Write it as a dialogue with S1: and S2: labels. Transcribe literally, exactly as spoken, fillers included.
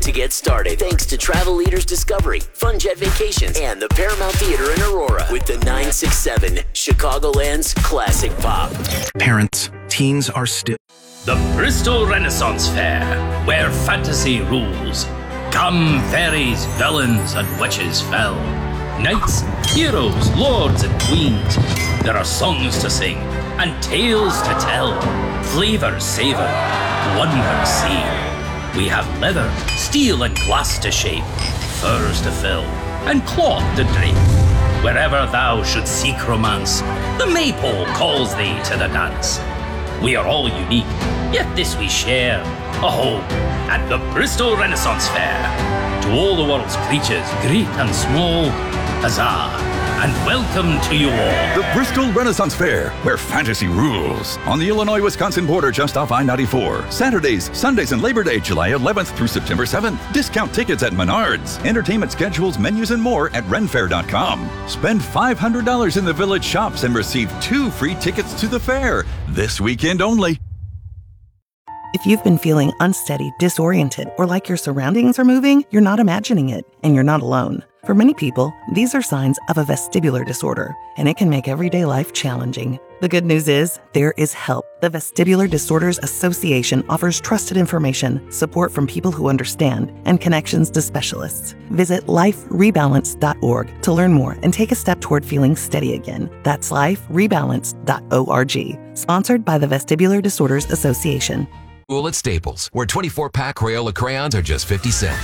S1: To get started, thanks to Travel Leaders Discovery, Fun Jet Vacations, and the Paramount Theater in Aurora with the nine six seven, Chicagoland's classic pop.
S2: Parents, teens are still...
S3: The Bristol Renaissance Fair, where fantasy rules. Come fairies, villains, and witches fell. Knights, heroes, lords, and queens. There are songs to sing and tales to tell. Flavors savor, wonders see. We have leather, steel, and glass to shape, furs to fill, and cloth to drape. Wherever thou should seek romance, the maypole calls thee to the dance. We are all unique, yet this we share, a home at the Bristol Renaissance Fair. To all the world's creatures, great and small, huzzah, and welcome to you all.
S4: The Bristol Renaissance Fair, where fantasy rules. On the Illinois-Wisconsin border just off I ninety-four. Saturdays, Sundays, and Labor Day, July eleventh through September seventh. Discount tickets at Menards. Entertainment schedules, menus, and more at ren fair dot com. Spend five hundred dollars in the Village shops and receive two free tickets to the fair. This weekend only.
S5: If you've been feeling unsteady, disoriented, or like your surroundings are moving, you're not imagining it, and you're not alone. For many people, these are signs of a vestibular disorder, and it can make everyday life challenging. The good news is, there is help. The Vestibular Disorders Association offers trusted information, support from people who understand, and connections to specialists. Visit life rebalance dot org to learn more and take a step toward feeling steady again. That's life rebalance dot org. Sponsored by the Vestibular Disorders Association.
S6: At Staples, where twenty-four pack Crayola crayons are just fifty cents.